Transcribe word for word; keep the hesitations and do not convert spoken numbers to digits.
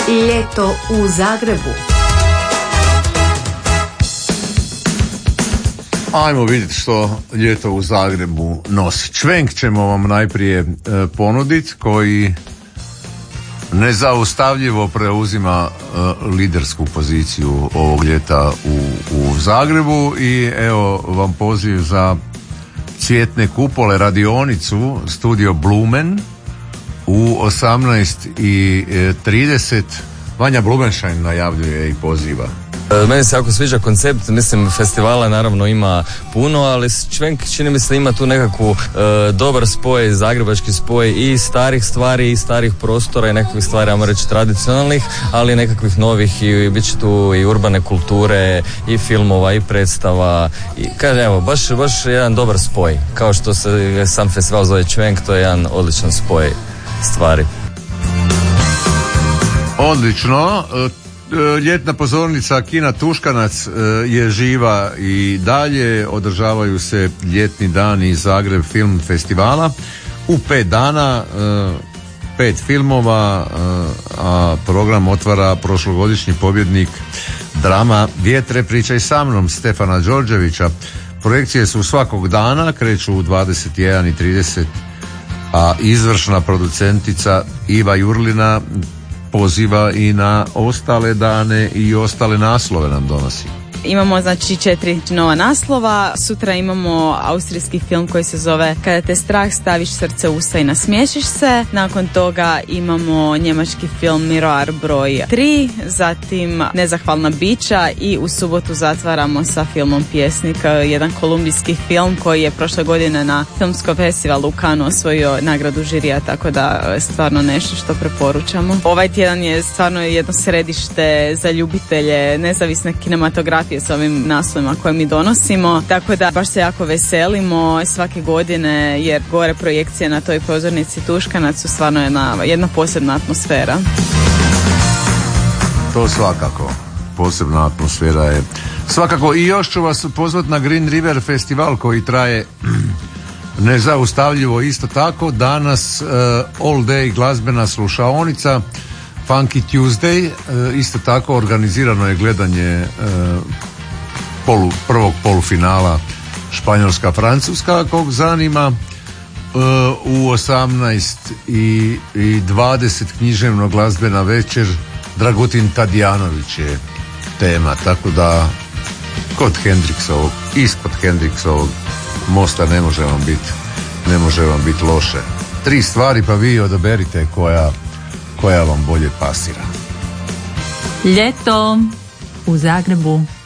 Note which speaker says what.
Speaker 1: Ljeto u Zagrebu.
Speaker 2: Ajmo vidjeti što ljeto u Zagrebu nosi. Čvenk ćemo vam najprije e, ponuditi, koji nezaustavljivo preuzima e, lidersku poziciju ovog ljeta u, u Zagrebu i evo vam poziv za Cvjetne kupole radionicu Studio Blumen u osamnaest i trideset. Vanja Blumenštajn najavljuje i poziva.
Speaker 3: Meni se jako sviđa koncept, mislim festivala naravno ima puno, ali Čvenk čini mi se ima tu nekakvu e, dobar spoj, zagrebački spoj i starih stvari i starih prostora i nekakvih stvari, ajmo reći tradicionalnih, ali nekakvih novih i bit će tu i urbane kulture i filmova i predstava i kaže evo baš, baš jedan dobar spoj, kao što se sam festival zove Čvenk, to je jedan odličan spoj stvari.
Speaker 2: Odlično. Ljetna pozornica Kina Tuškanac je živa i dalje. Održavaju se ljetni dani Zagreb film festivala u pet dana, pet filmova, a program otvara prošlogodišnji pobjednik drama Vjetre pričaj sa mnom Stefana Đorđevića. Projekcije su svakog dana, kreću u dvadeset jedan i trideset, a izvršna producentica Iva Jurlina poziva i na ostale dane i ostale naslove nam donosi.
Speaker 4: Imamo znači četiri nova naslova. Sutra imamo austrijski film koji se zove Kada te strah staviš srce u usta i nasmiješiš se. Nakon toga imamo njemački film Miroir broj tri, zatim Nezahvalna bića i u subotu zatvaramo sa filmom Pjesnik, jedan kolumbijski film koji je prošle godine na filmskom festivalu u Cannesu osvojio nagradu žirija, tako da stvarno nešto što preporučamo. Ovaj tjedan je stvarno jedno središte za ljubitelje nezavisne kinematografije s ovim naslovima koje mi donosimo, tako da baš se jako veselimo svake godine jer gore projekcije na toj pozornici Tuškanac su stvarno jedna, jedna posebna atmosfera.
Speaker 2: To svakako, posebna atmosfera je. Svakako i još ću vas pozvati na Green River festival koji traje nezaustavljivo isto tako. Danas uh, all day glazbena slušaonica Funky Tuesday, isto tako organizirano je gledanje polu, prvog polufinala Španjolska-Francuska, kog zanima. U osamnaest i dvadeset književno glazbena večer Dragutin Tadijanović je tema, tako da kod Hendrixovog, ispod Hendrixovog mosta ne može vam biti ne može vam biti loše. Tri stvari pa vi odaberite koja koja vam bolje pasira.
Speaker 1: Ljeto u Zagrebu.